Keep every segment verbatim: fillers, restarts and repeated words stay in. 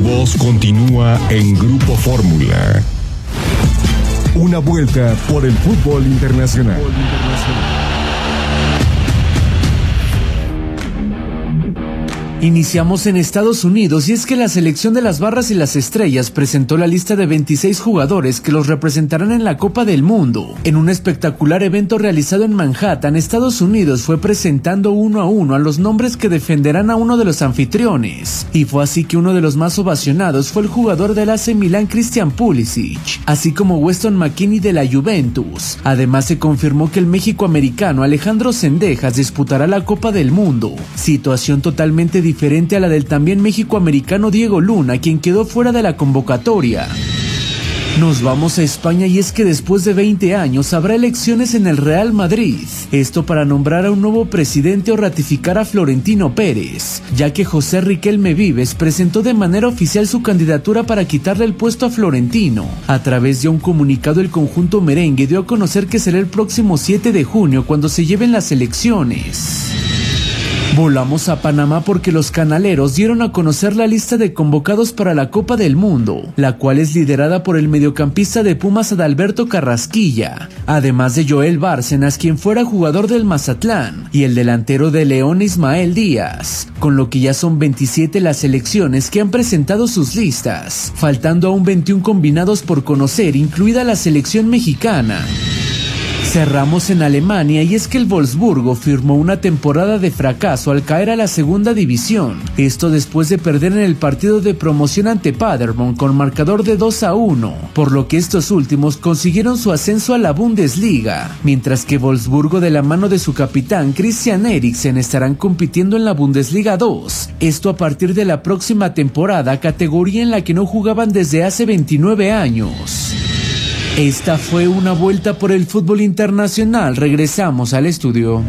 voz continúa en Grupo Fórmula. Una vuelta por el fútbol internacional. Iniciamos en Estados Unidos y es que la selección de las Barras y las Estrellas presentó la lista de veintiséis jugadores que los representarán en la Copa del Mundo. En un espectacular evento realizado en Manhattan, Estados Unidos fue presentando uno a uno a los nombres que defenderán a uno de los anfitriones. Y fue así que uno de los más ovacionados fue el jugador del A C Milan Christian Pulisic, así como Weston McKennie de la Juventus. Además se confirmó que el México-americano Alejandro Zendejas disputará la Copa del Mundo, situación totalmente diferente diferente a la del también México-americano Diego Luna, quien quedó fuera de la convocatoria. Nos vamos a España y es que después de veinte años habrá elecciones en el Real Madrid, esto para nombrar a un nuevo presidente o ratificar a Florentino Pérez, ya que José Riquelme Vives presentó de manera oficial su candidatura para quitarle el puesto a Florentino. A través de un comunicado, el conjunto merengue dio a conocer que será el próximo siete de junio cuando se lleven las elecciones. Volamos a Panamá porque los canaleros dieron a conocer la lista de convocados para la Copa del Mundo, la cual es liderada por el mediocampista de Pumas Adalberto Carrasquilla, además de Joel Bárcenas, quien fuera jugador del Mazatlán, y el delantero de León Ismael Díaz, con lo que ya son veintisiete las selecciones que han presentado sus listas, faltando aún veintiún combinados por conocer, incluida la selección mexicana. Cerramos en Alemania y es que el Wolfsburgo firmó una temporada de fracaso al caer a la segunda división, esto después de perder en el partido de promoción ante Paderborn con marcador de dos a uno, por lo que estos últimos consiguieron su ascenso a la Bundesliga, mientras que Wolfsburgo de la mano de su capitán Christian Eriksen estarán compitiendo en la Bundesliga dos, esto a partir de la próxima temporada, categoría en la que no jugaban desde hace veintinueve años. Esta fue una vuelta por el fútbol internacional. Regresamos al estudio.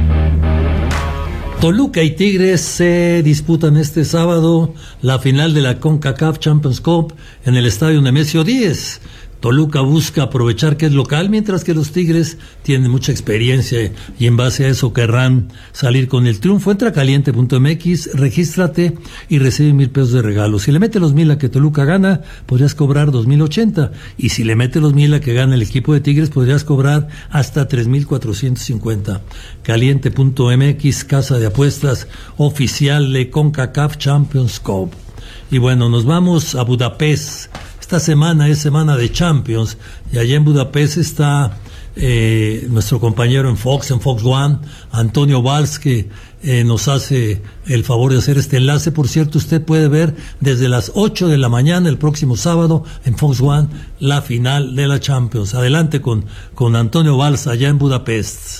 Toluca y Tigres se disputan este sábado la final de la CONCACAF Champions Cup en el estadio Nemesio diez. Toluca busca aprovechar que es local, mientras que los Tigres tienen mucha experiencia y en base a eso querrán salir con el triunfo. Entra a caliente punto m x, regístrate y recibe mil pesos de regalo. Si le metes los mil a que Toluca gana, podrías cobrar dos mil ochenta. Y si le metes los mil a que gana el equipo de Tigres, podrías cobrar hasta tres mil cuatrocientos cincuenta. caliente punto m x, casa de apuestas oficial de CONCACAF Champions Cup. Y bueno, nos vamos a Budapest. Esta semana es semana de Champions y allá en Budapest está eh, nuestro compañero en Fox, en Fox One, Antonio Valls, que eh, nos hace el favor de hacer este enlace. Por cierto, usted puede ver desde las ocho de la mañana el próximo sábado en Fox One la final de la Champions. Adelante con, con Antonio Valls allá en Budapest.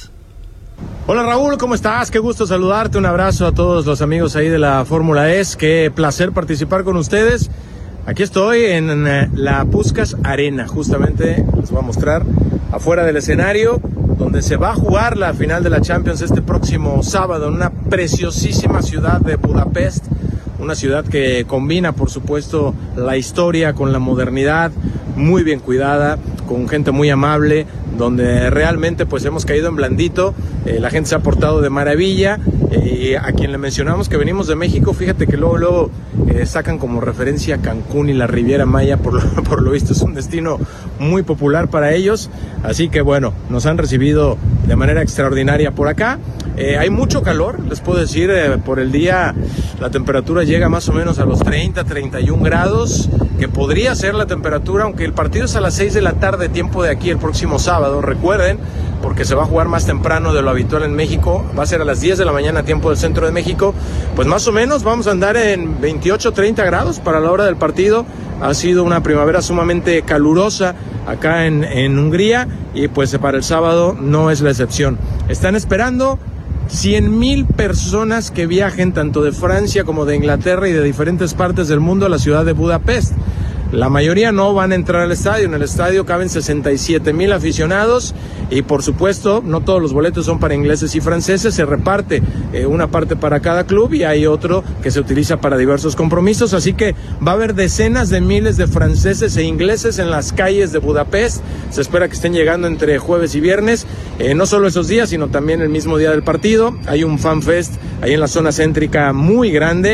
Hola Raúl, ¿cómo estás? Qué gusto saludarte, un abrazo a todos los amigos ahí de la Fórmula E S, qué placer participar con ustedes. Aquí estoy en la Puskás Arena, justamente les voy a mostrar afuera del escenario donde se va a jugar la final de la Champions este próximo sábado en una preciosísima ciudad de Budapest, una ciudad que combina por supuesto la historia con la modernidad, muy bien cuidada, con gente muy amable, donde realmente pues hemos caído en blandito, eh, la gente se ha portado de maravilla, eh, a quien le mencionamos que venimos de México, fíjate que luego, luego eh, sacan como referencia Cancún y la Riviera Maya, por lo, por lo visto es un destino muy popular para ellos, así que bueno, nos han recibido de manera extraordinaria por acá. Eh, hay mucho calor, les puedo decir, eh, por el día la temperatura llega más o menos a los treinta, treinta y un grados, que podría ser la temperatura, aunque el partido es a las seis de la tarde, tiempo de aquí el próximo sábado, recuerden, porque se va a jugar más temprano de lo habitual en México, va a ser a las diez de la mañana, tiempo del centro de México, pues más o menos vamos a andar en veintiocho, treinta grados para la hora del partido. Ha sido una primavera sumamente calurosa acá en, en Hungría y pues para el sábado no es la excepción. Están esperando cien mil personas que viajen tanto de Francia como de Inglaterra y de diferentes partes del mundo a la ciudad de Budapest. La mayoría no van a entrar al estadio. En el estadio caben sesenta y siete mil aficionados y por supuesto no todos los boletos son para ingleses y franceses. Se reparte eh, una parte para cada club y hay otro que se utiliza para diversos compromisos. Así que va a haber decenas de miles de franceses e ingleses en las calles de Budapest. Se espera que estén llegando entre jueves y viernes. Eh, no solo esos días, sino también el mismo día del partido. Hay un fan fest ahí en la zona céntrica muy grande que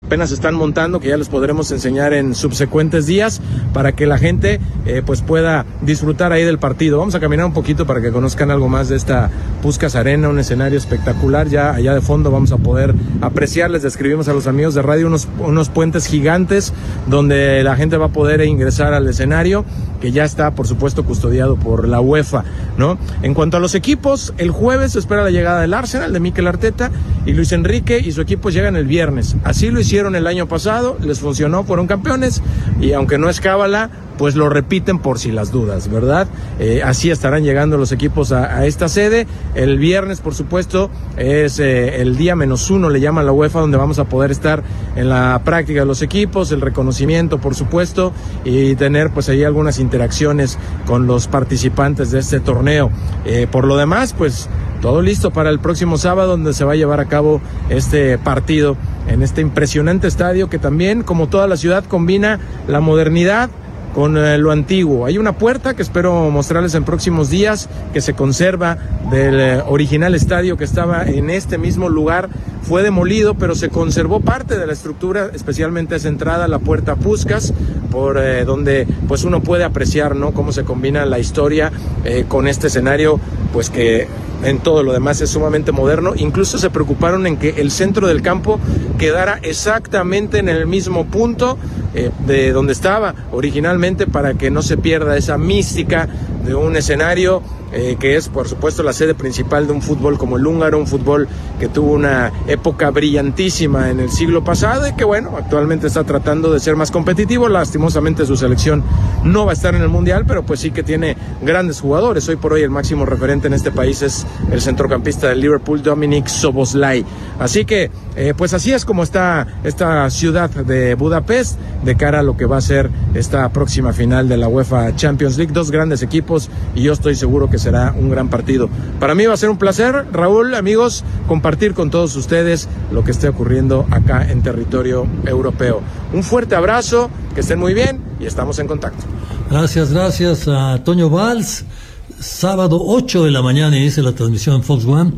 apenas están montando, que ya les podremos enseñar en subsecuentes días para que la gente eh, pues pueda disfrutar ahí del partido. Vamos a caminar un poquito para que conozcan algo más de esta Puskás Arena, un escenario espectacular. Ya allá de fondo vamos a poder apreciar, les describimos a los amigos de radio unos, unos puentes gigantes donde la gente va a poder ingresar al escenario, que ya está por supuesto custodiado por la UEFA, ¿no? En cuanto a los equipos, el jueves se espera la llegada del Arsenal, de Mikel Arteta, y Luis Enrique y su equipo llegan el viernes. Así lo hicieron el año pasado, les funcionó, fueron campeones, y aunque no es cábala, pues lo repiten por si las dudas, ¿verdad? Eh, así estarán llegando los equipos a, a esta sede. El viernes, por supuesto, es eh, el día menos uno, le llama la UEFA, donde vamos a poder estar en la práctica de los equipos, el reconocimiento, por supuesto, y tener pues ahí algunas interacciones con los participantes de este torneo. Eh, por lo demás, pues todo listo para el próximo sábado, donde se va a llevar a cabo este partido en este impresionante estadio que también, como toda la ciudad, combina la modernidad con eh, lo antiguo. Hay una puerta que espero mostrarles en próximos días, que se conserva del eh, original estadio que estaba en este mismo lugar. Fue demolido, pero se conservó parte de la estructura, especialmente esa entrada, la puerta Puskás, por eh, donde pues uno puede apreciar, ¿no?, cómo se combina la historia eh, con este escenario, pues que en todo lo demás es sumamente moderno. Incluso se preocuparon en que el centro del campo quedara exactamente en el mismo punto eh, de donde estaba originalmente, para que no se pierda esa mística de un escenario eh, que es, por supuesto, la sede principal de un fútbol como el húngaro, un fútbol que tuvo una época brillantísima en el siglo pasado y que, bueno, actualmente está tratando de ser más competitivo. Lastimosamente su selección no va a estar en el Mundial, pero pues sí que tiene grandes jugadores. Hoy por hoy el máximo referente en este país es el centrocampista del Liverpool, Dominik Szoboszlai. Así que, eh, pues así es como está esta ciudad de Budapest de cara a lo que va a ser esta próxima final de la UEFA Champions League. Dos grandes equipos y yo estoy seguro que será un gran partido. Para mí va a ser un placer, Raúl, amigos, compartir con todos ustedes lo que esté ocurriendo acá en territorio europeo. Un fuerte abrazo, que estén muy bien y estamos en contacto. Gracias, gracias a Toño Valls. Sábado ocho de la mañana inicia la transmisión en Fox One.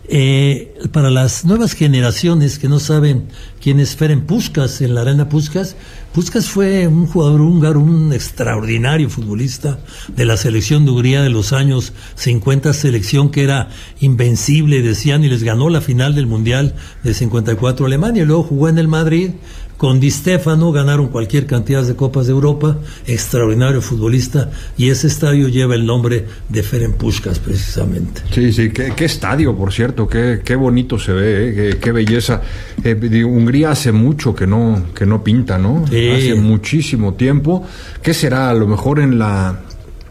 Eh, para las nuevas generaciones que no saben quién es Ferenc Puskás en la Arena Puskás, Puskás fue un jugador húngaro, un extraordinario futbolista de la selección de Hungría de los años cincuenta, selección que era invencible, decían, y les ganó la final del Mundial de cincuenta y cuatro a Alemania, y luego jugó en el Madrid. Con Di Stéfano ganaron cualquier cantidad de Copas de Europa, extraordinario futbolista, y ese estadio lleva el nombre de Ferenc Puskás precisamente. Sí, sí, qué, qué estadio, por cierto, qué, qué bonito se ve, eh, qué, qué belleza. Eh, de Hungría hace mucho que no, que no pinta, ¿no? Sí. Hace muchísimo tiempo. ¿Qué será? A lo mejor en la...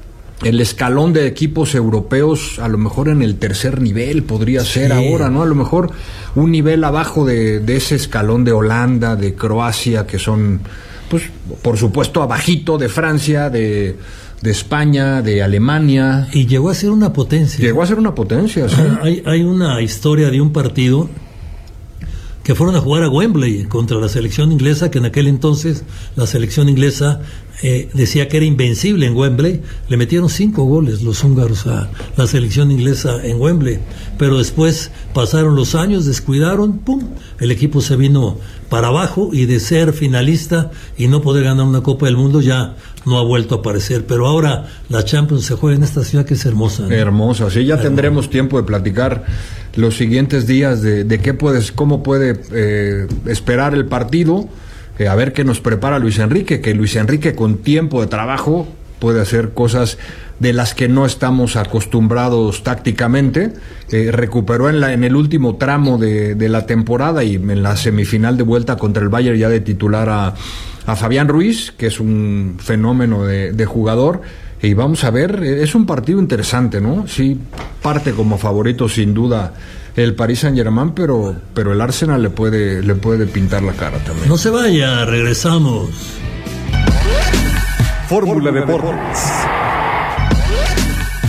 el escalón de equipos europeos, a lo mejor en el tercer nivel podría ser sí. ahora, ¿no? A lo mejor un nivel abajo de, de ese escalón de Holanda, de Croacia, que son, pues, por supuesto, abajito de Francia, de, de España, de Alemania. Y llegó a ser una potencia. Llegó a ser una potencia, sí. Hay, hay una historia de un partido que fueron a jugar a Wembley contra la selección inglesa, que en aquel entonces la selección inglesa eh, decía que era invencible en Wembley. Le metieron cinco goles los húngaros a la selección inglesa en Wembley, pero después pasaron los años, descuidaron, pum, el equipo se vino para abajo, y de ser finalista y no poder ganar una Copa del Mundo ya no ha vuelto a aparecer. Pero ahora la Champions se juega en esta ciudad que es hermosa, ¿no? Hermosa, sí, ya Hermosa. Tendremos tiempo de platicar los siguientes días de, de qué puedes, cómo puede eh, esperar el partido, eh, a ver qué nos prepara Luis Enrique, que Luis Enrique con tiempo de trabajo puede hacer cosas de las que no estamos acostumbrados tácticamente. Eh, recuperó en, la, en el último tramo de, de la temporada y en la semifinal de vuelta contra el Bayern ya de titular a, a Fabián Ruiz, que es un fenómeno de, de jugador. Y vamos a ver, es un partido interesante, ¿no? Sí, parte como favorito sin duda el Paris Saint-Germain, pero, pero el Arsenal le puede, le puede pintar la cara también. No se vaya, regresamos. Fórmula Deportes.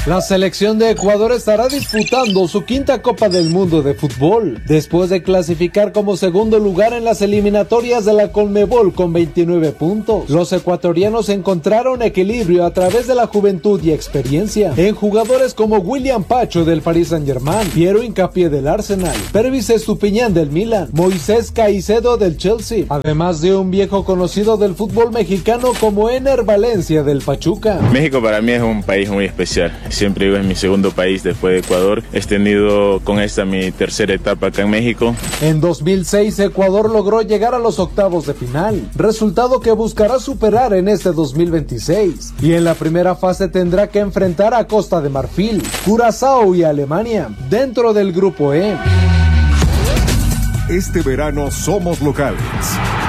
La selección de Ecuador estará disputando su quinta Copa del Mundo de fútbol, después de clasificar como segundo lugar en las eliminatorias de la Conmebol con veintinueve puntos. Los ecuatorianos encontraron equilibrio a través de la juventud y experiencia en jugadores como William Pacho del Paris Saint-Germain, Piero Hincapié del Arsenal, Pervis Estupiñán del Milan, Moisés Caicedo del Chelsea, además de un viejo conocido del fútbol mexicano como Ener Valencia del Pachuca. México para mí es un país muy especial. Siempre digo, es mi segundo país después de Ecuador. He tenido con esta mi tercera etapa acá en México. En dos mil seis Ecuador logró llegar a los octavos de final, resultado que buscará superar en este dos mil veintiséis. Y en la primera fase tendrá que enfrentar a Costa de Marfil, Curazao y Alemania, dentro del grupo E. Este verano somos locales.